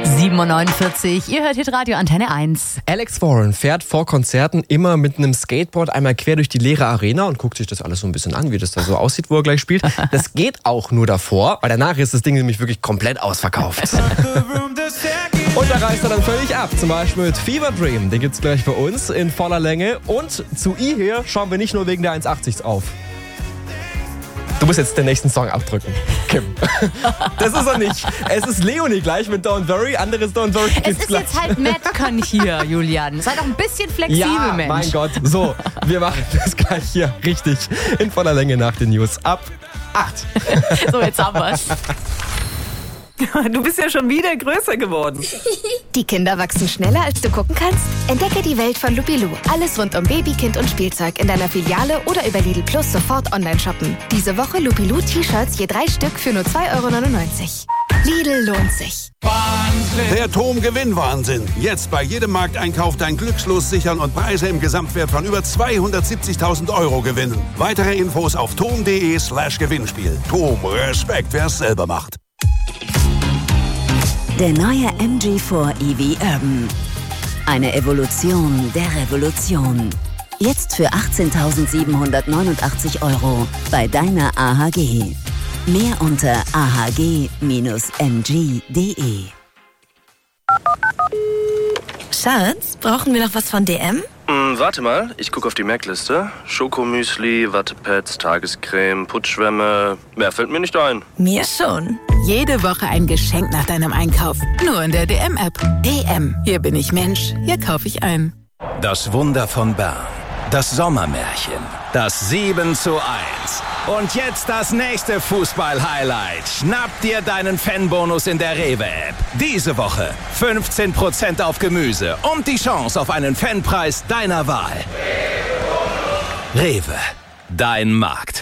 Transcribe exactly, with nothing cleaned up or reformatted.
sieben Uhr neunundvierzig, ihr hört Hitradio Antenne eins. Alex Warren fährt vor Konzerten immer mit einem Skateboard einmal quer durch die leere Arena und guckt sich das alles so ein bisschen an, wie das da so aussieht, wo er gleich spielt. Das geht auch nur davor, weil danach ist das Ding nämlich wirklich komplett ausverkauft. Und da reißt er dann völlig ab, zum Beispiel mit Fever Dream, den gibt's gleich bei uns in voller Länge. Und zu I hier schauen wir nicht nur wegen der eins achtzig auf. Du musst jetzt den nächsten Song abdrücken, Kim. Das ist er nicht. Es ist Leonie gleich mit Don't Worry, anderes Don't Worry Es gibt's ist gleich. jetzt halt Madcon hier, Julian. Seid doch ein bisschen flexibel, Ja, Mensch. mein Gott. So, wir machen das gleich hier richtig in voller Länge nach den News. Ab acht. So, jetzt haben wir's. Du bist ja schon wieder größer geworden. Die Kinder wachsen schneller, als du gucken kannst? Entdecke die Welt von Lupilou. Alles rund um Baby, Kind und Spielzeug in deiner Filiale oder über Lidl Plus sofort online shoppen. Diese Woche Lupilou T-Shirts je drei Stück für nur zwei Euro neunundneunzig. Lidl lohnt sich. Der TOM-Gewinnwahnsinn. Jetzt bei jedem Markteinkauf dein Glückslos sichern und Preise im Gesamtwert von über zweihundertsiebzigtausend Euro gewinnen. Weitere Infos auf tom.de slash Gewinnspiel. TOM, Respekt, wer es selber macht. Der neue M G vier E V Urban. Eine Evolution der Revolution. Jetzt für achtzehntausendsiebenhundertneunundachtzig Euro bei deiner A H G. Mehr unter a h g dash m g punkt d e. Schatz, brauchen wir noch was von D M? Mm, warte mal, ich gucke auf die Merkliste. Schokomüsli, Wattepads, Tagescreme, Putzschwämme. Mehr fällt mir nicht ein. Mir schon. Jede Woche ein Geschenk nach deinem Einkauf. Nur in der D M-App. D M. Hier bin ich Mensch. Hier kaufe ich ein. Das Wunder von Bern. Das Sommermärchen. Das sieben zu eins. Und jetzt das nächste Fußball-Highlight. Schnapp dir deinen Fanbonus in der Rewe-App. Diese Woche fünfzehn Prozent auf Gemüse und die Chance auf einen Fanpreis deiner Wahl. Rewe. Dein Markt.